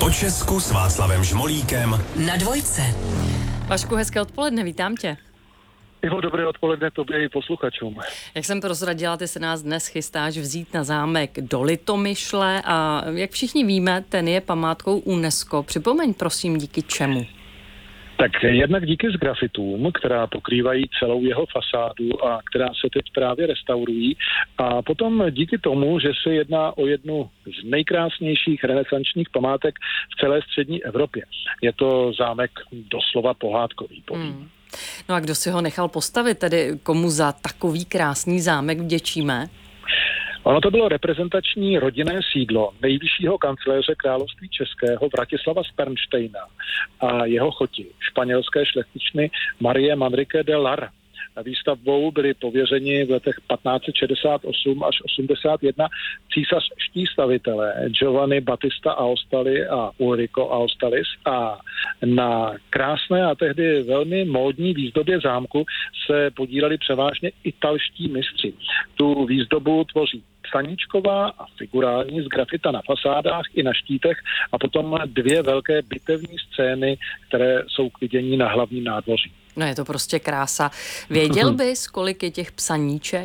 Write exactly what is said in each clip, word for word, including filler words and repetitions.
Po Česku s Václavem Žmolíkem na Dvojce. Vašku, hezké odpoledne, vítám tě. Ivo, dobré odpoledne tobě i posluchačům. Jak jsem prozradila, ty se nás dnes chystáš vzít na zámek do Litomyšle a jak všichni víme, ten je památkou UNESCO. Připomeň prosím, díky čemu? Tak jednak díky sgrafitům, která pokrývají celou jeho fasádu a která se teď právě restaurují. A potom díky tomu, že se jedná o jednu z nejkrásnějších renesančních památek v celé střední Evropě. Je to zámek doslova pohádkový. Hmm. No a kdo si ho nechal postavit, tedy komu za takový krásný zámek vděčíme? Ono to bylo reprezentační rodinné sídlo nejvyššího kancléře království českého Vratislava z Pernštejna a jeho choti, španělské šlechtičny Marie Manrique de Lara. Výstavbou byli pověřeni v letech patnáct set šedesát osm až osmdesát jedna císařští stavitelé Giovanni Battista Aostali a Ulrico Aostalis a na krásné a tehdy velmi módní výzdobě zámku se podíleli převážně italští mistři. Tu výzdobu tvoří psaníčková a figurální z grafita na fasádách i na štítech a potom dvě velké bitevní scény, které jsou k vidění na hlavním nádvoří. No je to prostě krása. Věděl bys, kolik je těch psaníček?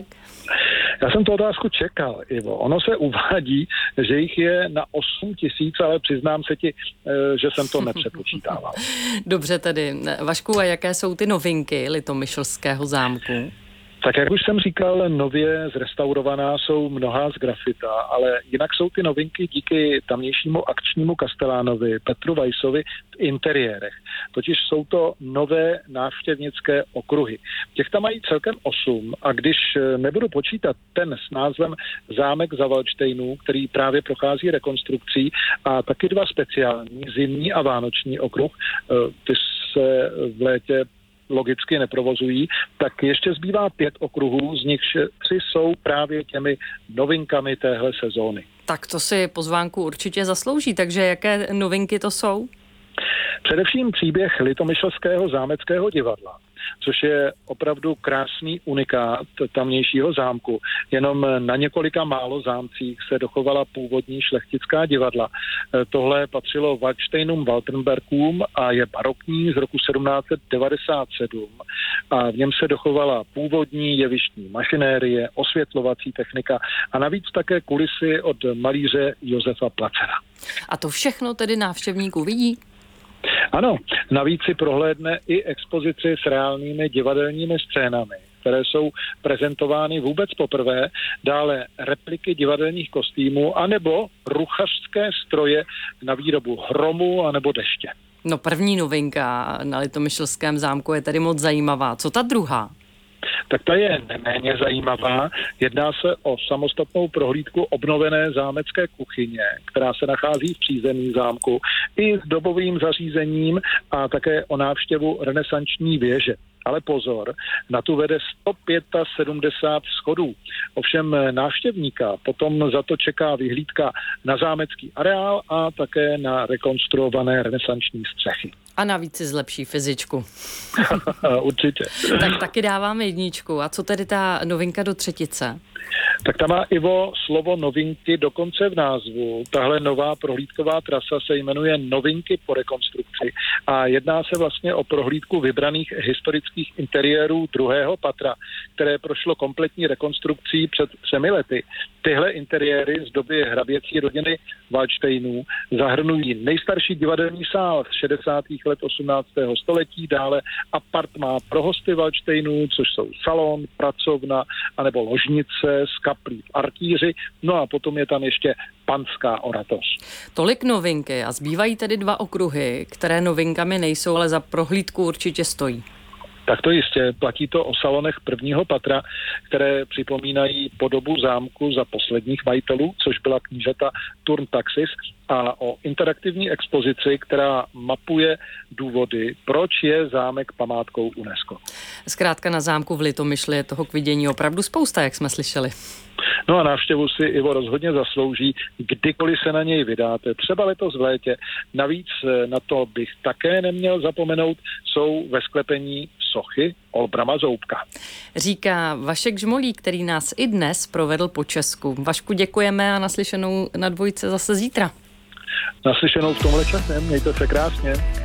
Já jsem tu otázku čekal, Ivo. Ono se uvádí, že jich je na osm tisíc, ale přiznám se ti, že jsem to nepřepočítával. Dobře tedy. Vašku, a jaké jsou ty novinky Litomyšlského zámku? Tak jak už jsem říkal, nově zrestaurovaná jsou mnohá z grafita, ale jinak jsou ty novinky díky tamnějšímu akčnímu kastelánovi Petru Weissovi v interiérech. Totiž jsou to nové návštěvnické okruhy. Těch tam mají celkem osm a když nebudu počítat ten s názvem Zámek za Valdštejnů, který právě prochází rekonstrukcí, a taky dva speciální, zimní a vánoční okruh, ty se v létě logicky neprovozují, tak ještě zbývá pět okruhů, z nichž tři jsou právě těmi novinkami téhle sezóny. Tak to si pozvánku určitě zaslouží, takže jaké novinky to jsou? Především příběh Litomyšlského zámeckého divadla, což je opravdu krásný unikát tamnějšího zámku. Jenom na několika málo zámcích se dochovala původní šlechtická divadla. Tohle patřilo Valdštejnům Waltenbergům a je barokní z roku sedmnáct set devadesát sedm a v něm se dochovala původní jevištní mašinérie, osvětlovací technika a navíc také kulisy od malíře Josefa Placera. A to všechno tedy návštěvník uvidí? Ano, navíc si prohlédne i expozici s reálnými divadelními scénami, které jsou prezentovány vůbec poprvé, dále repliky divadelních kostýmů anebo ruchařské stroje na výrobu hromu anebo deště. No první novinka na Litomyšlském zámku je tedy moc zajímavá. Co ta druhá? Tak ta je neméně zajímavá. Jedná se o samostatnou prohlídku obnovené zámecké kuchyně, která se nachází v přízemí zámku, i s dobovým zařízením a také o návštěvu renesanční věže. Ale pozor, na tu vede sto sedmdesát pět schodů. Ovšem návštěvníka potom za to čeká vyhlídka na zámecký areál a také na rekonstruované renesanční střechy. A navíc si zlepší fyzičku. Určitě. Tak taky dáváme jedničku. A co tedy ta novinka do třetice? Tak tam má Ivo slovo novinky dokonce v názvu. Tahle nová prohlídková trasa se jmenuje Novinky po rekonstrukci a jedná se vlastně o prohlídku vybraných historických interiérů druhého patra, které prošlo kompletní rekonstrukcí před třemi lety. Tyhle interiéry z doby hraběcí rodiny Valdštejnů zahrnují nejstarší divadelní sál z šedesátých let osmnáctého století, dále apartmá pro hosty Valdštejnů, což jsou salon, pracovna anebo ložnice s kaplí v arkýři, no a potom je tam ještě panská oratoř. Tolik novinky a zbývají tedy dva okruhy, které novinkami nejsou, ale za prohlídku určitě stojí. Tak to jistě, platí to o salonech prvního patra, které připomínají podobu zámku za posledních majitelů, což byla knížata Turn Taxis, a o interaktivní expozici, která mapuje důvody, proč je zámek památkou UNESCO. Zkrátka na zámku v Litomyšli je toho k vidění opravdu spousta, jak jsme slyšeli. No a návštěvu si Ivo rozhodně zaslouží, kdykoliv se na něj vydáte, třeba letos v létě. Navíc na to bych také neměl zapomenout, jsou ve sklepení sochy Olbrama Zoubka. Říká Vašek Žmolík, který nás i dnes provedl po Česku. Vašku, děkujeme a naslyšenou na Dvojce zase zítra. Naslyšenou v tomhle čase, mějte se krásně.